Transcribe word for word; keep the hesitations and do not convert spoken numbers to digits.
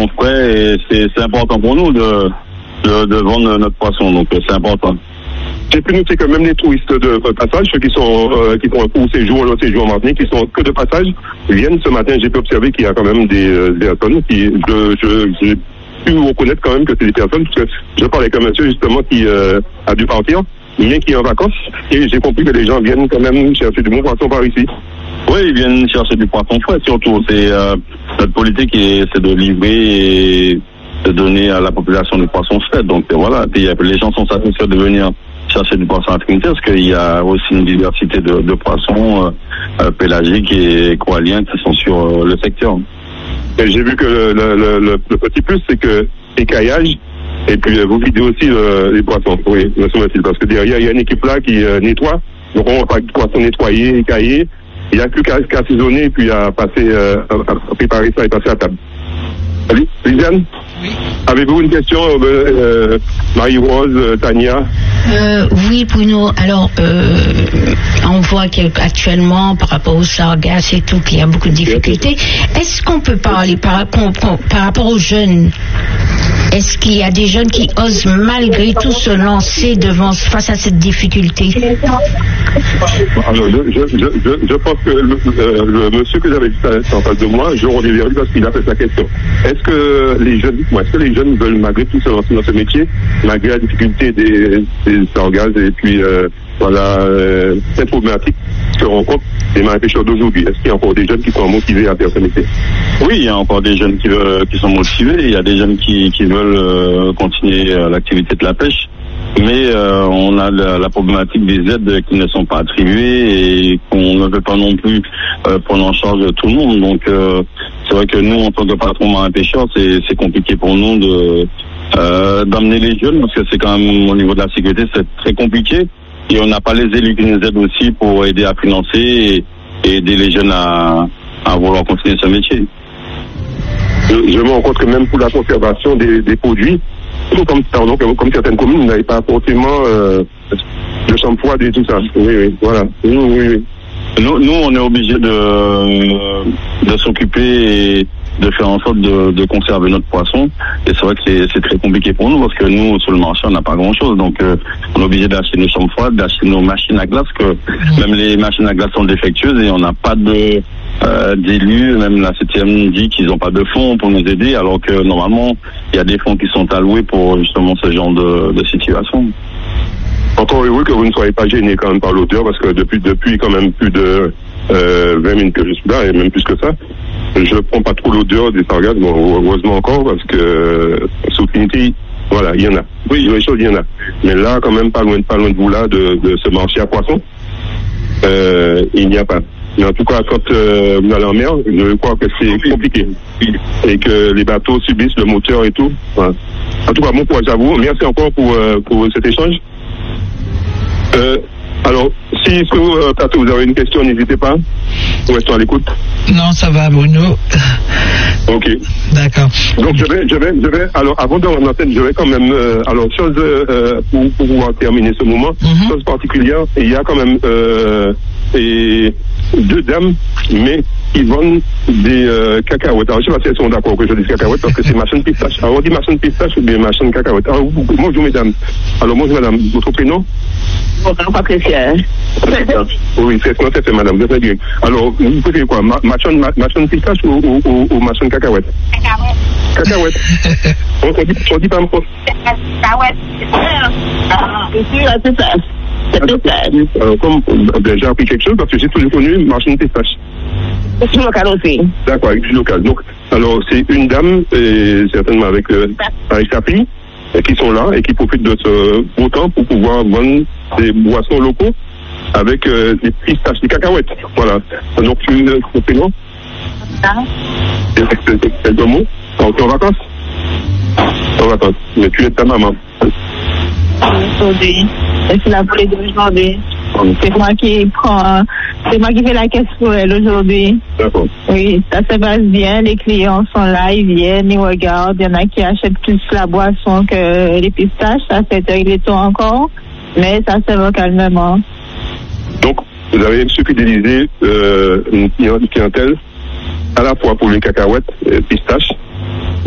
poissons frais et c'est, c'est important pour nous de, de, de vendre notre poisson, donc c'est important. J'ai pu noter que même les touristes de passage, ceux qui sont euh, qui font un court séjour, le séjour en Martinique, qui sont que de passage, viennent ce matin. J'ai pu observer qu'il y a quand même des, euh, des personnes qui, je, je, j'ai pu reconnaître quand même que c'est des personnes, parce que je parlais avec un monsieur justement qui euh, a dû partir, mais qui est en vacances, et j'ai compris que les gens viennent quand même chercher du bon poisson par ici. Oui, ils viennent chercher du poisson frais surtout. C'est euh, notre politique, est, c'est de livrer et de donner à la population du poisson frais. Donc euh, voilà, et les gens sont satisfaits de venir chercher du poisson à Trinité parce qu'il y a aussi une diversité de, de poissons euh, pélagiques et coralliens qui sont sur euh, le secteur. Et j'ai vu que le, le, le, le petit plus, c'est que écaillage, et puis euh, vous videz aussi euh, les poissons. Oui, me semble-t-il, parce que derrière, il y a une équipe là qui euh, nettoie. Donc on va pas du poisson nettoyé, écaillé. Il n'y a plus qu'à, qu'à assaisonner et puis à passer, euh, à, à préparer ça et passer à table. Salut, Lisiane? Oui. Avez-vous une question, euh, euh, Marie-Rose, euh, Tania? Euh, oui, Bruno. Alors, euh, on voit qu'actuellement, par rapport au sargasse et tout, qu'il y a beaucoup de difficultés. Est-ce qu'on peut parler par, par rapport aux jeunes? Est-ce qu'il y a des jeunes qui osent malgré tout se lancer devant, face à cette difficulté? Alors, je, je, je, je, je pense que le, euh, le monsieur que j'avais en face de moi, je reviens parce qu'il a fait sa question. Est-ce que les jeunes, est-ce que les jeunes veulent malgré tout se lancer dans ce métier, malgré la difficulté des, des sargasses et puis euh, voilà, euh, cette problématique se rencontre des marins pêcheurs d'aujourd'hui? Est-ce qu'il y a encore des jeunes qui sont motivés à faire ce métier? Oui, il y a encore des jeunes qui, veulent, qui sont motivés, il y a des jeunes qui, qui veulent euh, continuer euh, l'activité de la pêche, mais euh, on a la, la problématique des aides qui ne sont pas attribuées et qu'on ne peut pas non plus euh, prendre en charge tout le monde. Donc euh, c'est vrai que nous, en tant que patron marin pêcheur, c'est, c'est compliqué pour nous de euh, d'amener les jeunes parce que c'est quand même au niveau de la sécurité, c'est très compliqué. Et on n'a pas les élus qui nous aident aussi pour aider à financer et, et aider les jeunes à, à vouloir continuer ce métier. Je, je me rends compte que même pour la conservation des, des produits, comme, pardon, comme certaines communes n'avaient pas forcément euh, de chambre froide et tout ça. Oui, oui, voilà. Oui, oui, oui. Nous, nous, on est obligés de, de s'occuper et de faire en sorte de, de conserver notre poisson. Et c'est vrai que c'est, c'est très compliqué pour nous parce que nous, sur le marché, on n'a pas grand-chose. Donc, euh, on est obligé d'acheter nos chambres froides, d'acheter nos machines à glace, que même les machines à glace sont défectueuses et on n'a pas de euh, d'élus. Même la septième dit qu'ils n'ont pas de fonds pour nous aider, alors que normalement, il y a des fonds qui sont alloués pour justement ce genre de, de situation. Encore heureux que vous ne soyez pas gêné quand même par l'odeur, parce que depuis depuis quand même plus de euh, vingt minutes que je suis là, et même plus que ça, je prends pas trop l'odeur des sargasses, bon, heureusement encore, parce que sous Trinité, voilà, il y en a. Oui, les choses, il y en a. Mais là, quand même, pas loin, pas loin de vous là, de, de ce marché à poissons, euh, il n'y a pas. Mais en tout cas, quand euh, vous allez en mer, je crois que c'est compliqué. Et que les bateaux subissent le moteur et tout. Voilà. En tout cas, bon courage à vous. Merci encore pour, euh, pour cet échange. Euh, alors, si sur euh, plateau vous avez une question, n'hésitez pas. Nous restons à l'écoute. Non, ça va, Bruno. Ok. D'accord. Donc je vais, je vais, je vais. Alors, avant de rentrer en antenne, je vais quand même. Euh, alors, chose euh, pour, pour pouvoir terminer ce moment, mm-hmm. chose particulière. Il y a quand même euh, et deux dames, mais qui vendent des euh, cacahuètes. Alors, je ne sais pas si elles sont d'accord que je dise cacahuètes parce que c'est machin de pistache. Alors, on dit machin de pistache ou bien machin de cacahuètes. Alors, bonjour mesdames. Alors, bonjour madame. Votre prénom? Bonjour Patricia. Oui, c'est non, c'est madame. Vous êtes bien. Alors, vous préférez quoi? Machin de pistache ou, ou, ou, ou machin de cacahuètes? Cacahuètes. Cacahuètes. On dit, on dit pas un peu. Cacahuètes. C'est ça. Alors, comme ben, j'ai appris quelque chose parce que j'ai toujours connu marchand de pistache. C'est local aussi. D'accord, avec du local. Donc, alors c'est une dame, et certainement avec euh, avec sa fille, et qui sont là et qui profitent de ce beau temps pour pouvoir vendre des boissons locaux avec euh, des pistaches, des cacahuètes. Voilà. Donc tu es au prénom. C'est un mot. Alors, tu es en vacances? En vacances. Mais tu es ta maman. Aujourd'hui. Et c'est la poulet d'aujourd'hui. C'est moi qui prends, c'est moi qui fais la caisse pour elle aujourd'hui. D'accord. Oui, ça se passe bien. Les clients sont là, ils viennent, ils regardent. Il y en a qui achètent plus la boisson que les pistaches. Ça fait régler tout encore. Mais ça se va calmement. Donc, vous avez su fidéliser euh, une clientèle à la fois pour les cacahuètes, euh, pistaches,